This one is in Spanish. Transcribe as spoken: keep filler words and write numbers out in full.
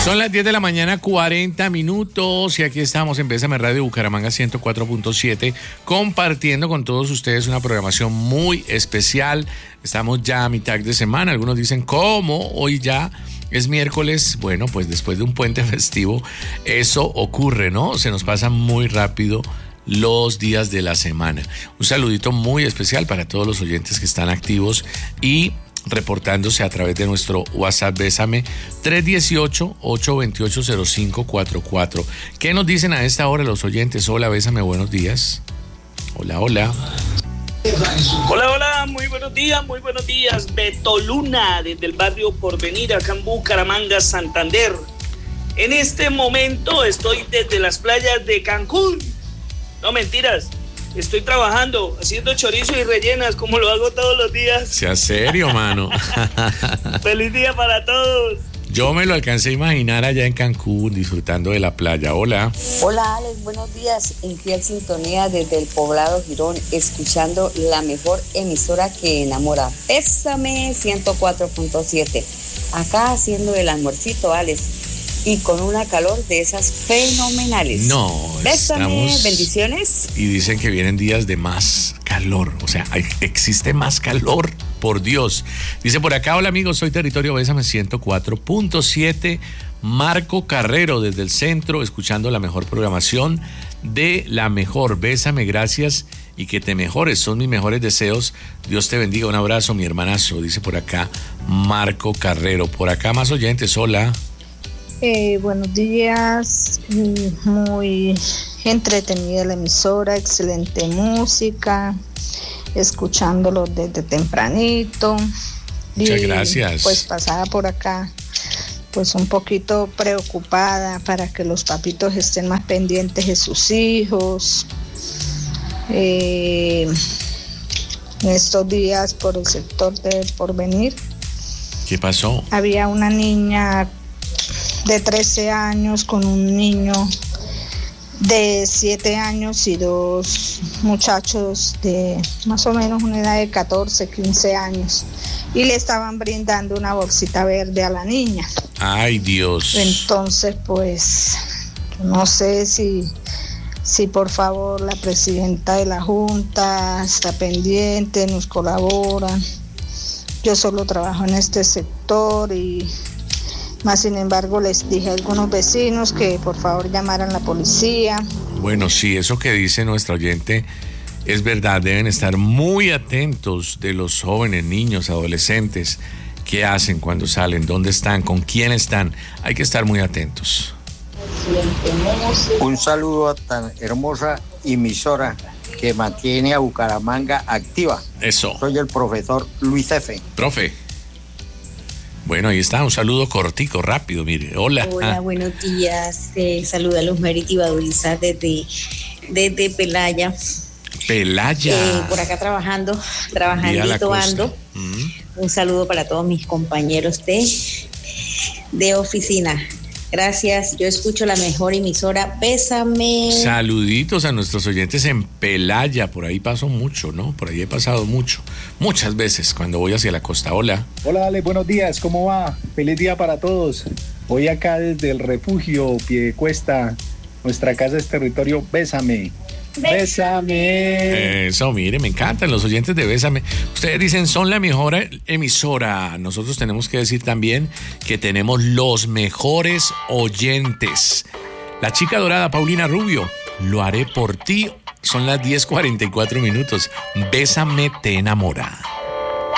Son las diez de la mañana, cuarenta minutos, y aquí estamos en Bésame Radio Bucaramanga ciento cuatro punto siete, compartiendo con todos ustedes una programación muy especial. Estamos ya a mitad de semana, algunos dicen, ¿cómo? Hoy ya es miércoles. Bueno, pues después de un puente festivo, eso ocurre, ¿no? Se nos pasa muy rápido los días de la semana. Un saludito muy especial para todos los oyentes que están activos y reportándose a través de nuestro WhatsApp Bésame tres uno ocho, ocho dos ocho, cero cinco cuatro cuatro. ¿Qué nos dicen a esta hora los oyentes? Hola, Bésame, buenos días. Hola, hola. Hola, hola, muy buenos días, muy buenos días. Beto Luna, desde el barrio Porvenir, acá en Bucaramanga, Santander. En este momento estoy desde las playas de Cancún. No, mentiras. Estoy trabajando, haciendo chorizo y rellenas, como lo hago todos los días. Sea serio, mano. Feliz día para todos. Yo me lo alcancé a imaginar allá en Cancún, disfrutando de la playa. Hola. Hola, Alex, buenos días. En fiel sintonía desde el Poblado Girón, escuchando la mejor emisora que enamora. Bésame ciento cuatro punto siete. Acá haciendo el almuercito, Alex. Y con una calor de esas fenomenales. No, Bésame, estamos... bendiciones. Y dicen que vienen días de más calor. O sea, hay, existe más calor, por Dios. Dice por acá, hola amigos, soy Territorio Bésame ciento cuatro punto siete. Marco Carrero desde el centro, escuchando la mejor programación de la mejor. Bésame, gracias y que te mejores. Son mis mejores deseos. Dios te bendiga. Un abrazo, mi hermanazo. Dice por acá Marco Carrero. Por acá más oyentes, hola. Eh, buenos días, muy entretenida la emisora, excelente música, escuchándolo desde tempranito. Muchas y, gracias. Pues pasada por acá, pues un poquito preocupada para que los papitos estén más pendientes de sus hijos. Eh, en estos días por el sector de Porvenir. ¿Qué pasó? Había una niña de trece años con un niño de siete años y dos muchachos de más o menos una edad de catorce, quince años, y le estaban brindando una bolsita verde a la niña. Ay, Dios. Entonces, pues, no sé si, si por favor la presidenta de la Junta está pendiente, nos colabora. Yo solo trabajo en este sector y más sin embargo les dije a algunos vecinos que por favor llamaran a la policía. Bueno, sí, eso que dice nuestra oyente es verdad. Deben estar muy atentos de los jóvenes, niños, adolescentes. ¿Qué hacen cuando salen? ¿Dónde están? ¿Con quién están? Hay que estar muy atentos. Un saludo a tan hermosa emisora que mantiene a Bucaramanga activa. Eso. Soy el profesor Luis F. Profe. Bueno, ahí está, un saludo cortico, rápido, mire. Hola. Hola, buenos días. Eh, saluda a Luz Merita y Baduriza desde, desde Pelaya. Pelaya. Eh, por acá trabajando, trabajando, ando. Mm. Un saludo para todos mis compañeros de, de oficina. Gracias, yo escucho la mejor emisora, Bésame. Saluditos a nuestros oyentes en Pelaya, por ahí paso mucho, ¿no? Por ahí he pasado mucho, muchas veces cuando voy hacia la costa. Hola. Hola, Ale, buenos días, ¿cómo va? Feliz día para todos. Hoy acá desde el refugio Piedecuesta, nuestra casa es Territorio Bésame. Bésame. Eso, mire, me encantan los oyentes de Bésame. Ustedes dicen, son la mejor emisora. Nosotros tenemos que decir también que tenemos los mejores oyentes. La chica dorada, Paulina Rubio, lo haré por ti. Son las diez cuarenta y cuatro minutos. Bésame, te enamora.